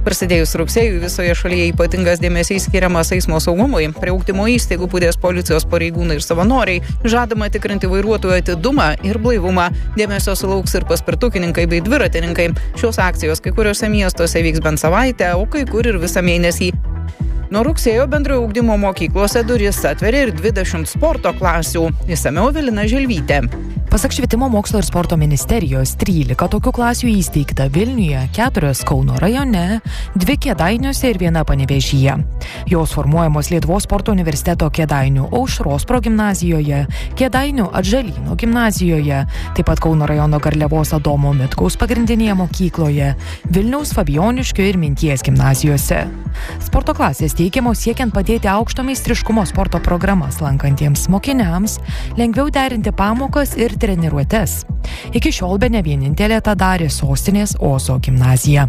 Prasidėjus rugsėjui visoje šalyje ypatingas dėmesys skiriamas eismo saugumui. Prie ugdymo įstaigų budės policijos pareigūnai ir savanoriai. Žadama tikrinti vairuotojų atidumą ir blaivumą. Dėmesio sulauks ir paspirtukininkai bei dviratininkai. Šios akcijos kai kuriuose miestuose vyks bent savaitę, o kai kur ir visą mėnesį. Nuo rugsėjo bendrojo ugdymo mokyklose duris atveria ir 20 sporto klasių. Išsamiau Evelina Želvytė. Pasak Švietimo mokslo ir sporto ministerijos, 13 tokių klasių įsteigta Vilniuje, 4 Kauno rajone, 2 Kėdainiuose ir 1 Panevėžyje. Jos formuojamos Lietuvos sporto universiteto Kėdainių Aušros progimnazijoje, Kėdainių Atžalyno gimnazijoje, taip pat Kauno rajono Garliavos Adomo Mitkaus pagrindinėje mokykloje, Vilniaus Fabijoniškio ir Minties gimnazijose. Sporto klasės teikiamos siekiant padėti aukšto meistriškumo sporto programas lankantiems mokiniams, lengviau derinti pamokas ir treniruotes. Iki šiol bene vienintelė tą darė sostinės Ozo gimnazija.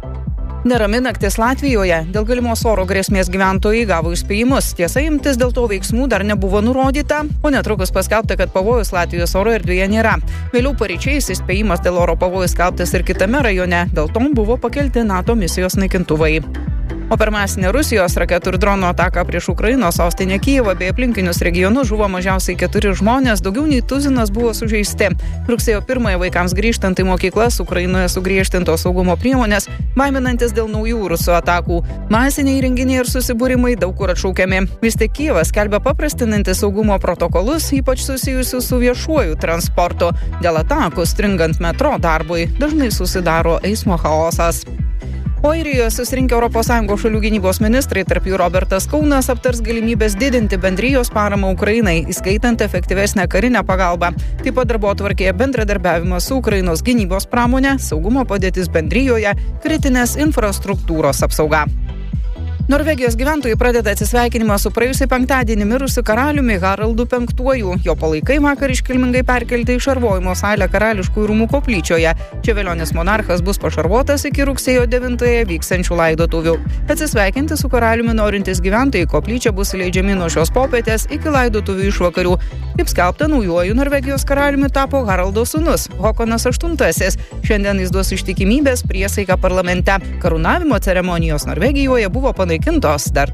Nerami naktis Latvijoje. Dėl galimos oro grėsmės gyventojai gavo įspėjimus. Tiesa, imtis dėl to veiksmų dar nebuvo nurodyta, o netrukus paskelbta, kad pavojus Latvijos oro erdvėje nėra. Vėliau paryčiais įspėjimas dėl oro pavojus skelbtas ir kitame rajone. Dėl to buvo pakelti NATO misijos naikintuvai. O per masinę Rusijos raketų ir dronų ataką prieš Ukrainos sostinę Kijevą bei aplinkinius regionus žuvo mažiausiai 4 žmonės, daugiau nei tuzinas buvo sužeisti. Rugsėjo 1 vaikams grįžtant į mokyklas Ukrainoje sugriežtintos saugumo priemonės, baiminantis dėl naujų rusų atakų. Masiniai renginiai ir susibūrimai daug kur atšaukiami. Vis tik Kijevas skelbia paprastinantis saugumo protokolus, ypač susijusius su viešuoju transportu. Dėl atakų stringant metro darbui dažnai susidaro eismo chaosas. O Airijoje susirinkę ES šalių gynybos ministrai, tarp jų Robertas Kaunas, aptars galimybės didinti bendrijos paramą Ukrainai, įskaitant efektyvesnę karinę pagalbą. Taip pat darbotvarkėje bendradarbiavimas su Ukrainos gynybos pramonė, saugumo padėtis bendrijoje, kritinės infrastruktūros apsauga. Norvegijos gyventojai pradeda atsisveikinimą su praėjusį penktadienį mirusiu karaliumi Haraldu V. Jo palaikai vakar iškilmingai perkelti į šarvojimo salę Karališkųjų rūmų koplyčioje. Čia velionis monarchas bus pašarvotas iki rugsėjo 9 vyksiančių laidotuvių. Atsisveikinti su karaliumi norintys gyventojai koplyčia bus leidžiami nuo šios popietės iki laidotuvių išvakarių. Kaip skelbta, naujuoju Norvegijos karaliumi tapo Haraldo sūnus Håkonas VIII. Šiandien jis duos ištikimybės priesaiką parlamente. Karūnavimo ceremonijos Norvegijoje buvo panaikintos dar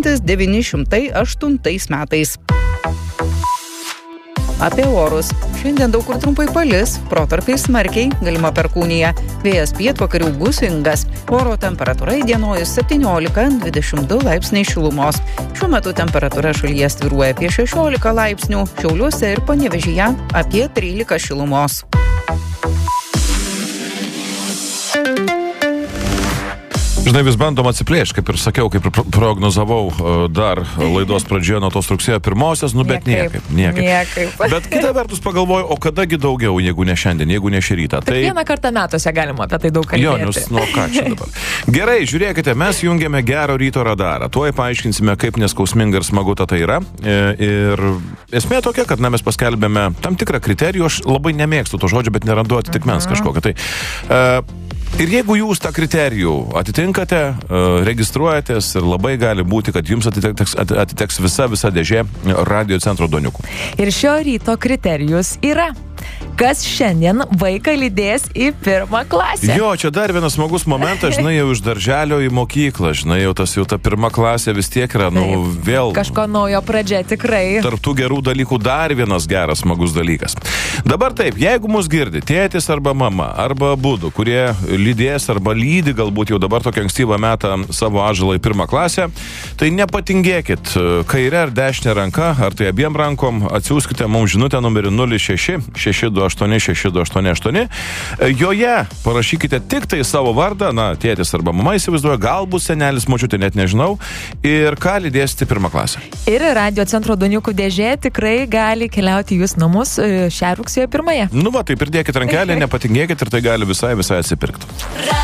1908 metais. Apie orus. Šiandien daug kur trumpai palis, protarpiais smarkiai, galima perkūnija. Vėjas pietvakarių gūsingas. Oro temperatūra įdienojus 17-22 laipsniai šilumos. Šiuo metu temperatūra šalyje svyruoja apie 16 laipsnių, Šiauliuose ir Panevėžyje apie 13 šilumos. Žinai, vis bandom atsiplėšti, kaip ir sakiau, kaip ir prognozavau dar laidos pradžioje nuo tos rugsėjo 1, bet niekaip. Bet kita vertus pagalvoju, o kadagi daugiau, jeigu ne šiandien, jeigu ne šį rytą. Tai vieną kartą metuose galima apie tai daug kalbėti. Jo, ką čia dabar. Gerai, žiūrėkite, mes jungiame gero ryto radarą. Tuoj paaiškinsime, kaip neskausminga ir smagu tai yra. Ir esmė tokia, kad mes paskelbėme tam tikrą kriterijų, aš labai nemėgstu to žodžio, bet nerandu atitikmens kažkokio. Ir jeigu jūs tą kriterijų atitinkate, registruojatės ir labai gali būti, kad jums atiteks visa dėžė radio centro duoniukų. Ir šio ryto kriterijus yra: kas šiandien vaiką lydės į 1 klasę. Jo, čia dar vienas smagus momentas, žinai, jau iš darželio į mokyklą, žinai, jau ta 1 klasė vis tiek yra, vėl... Kažko naujo pradžia tikrai. Tarp tų gerų dalykų dar vienas geras, smagus dalykas. Dabar taip, jeigu mus girdi tėtis arba mama, arba abudu, kurie lydės arba lydi galbūt jau dabar tokią ankstyvą metą savo atžalą į 1 klasę, tai nepatingėkit kairę ar dešinę ranką, ar tai abiem rankom, atsiųskite mums žinutę numerį 06-628-6288. Joje parašykite tik tai savo vardą, tėtis arba mama įsivaizduoja, galbūt senelis, močiutė, net nežinau, ir ką lydėsite 1 klasę. Ir radio centro duoniukų dėžė tikrai gali keliauti jūs namus šią rugsėjo 1. Taip ir dėkit rankelę, nepatingėkit ir tai gali visai atsipirkti.